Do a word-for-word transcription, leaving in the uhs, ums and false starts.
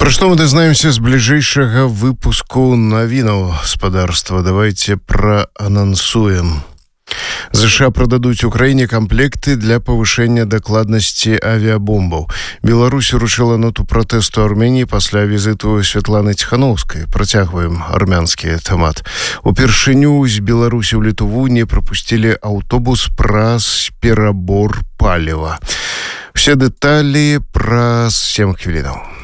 Пра што мы дазнаемся з бліжэйшага выпуску навінаў гаспадарства. Давайте праанансуем. ЗША прададуць Украіне камплекты для павышэння дакладнасці авіябомбаў. Беларусь уручыла ноту пратэсту Арменіі пасля візіту Святланы Ціхановскай. Працягваем армянскі тэмат. Упершыню з Беларусі ў Літву не прапусцілі аўтобус праз перабор паліва. Усе дэталі праз сем хвілінаў.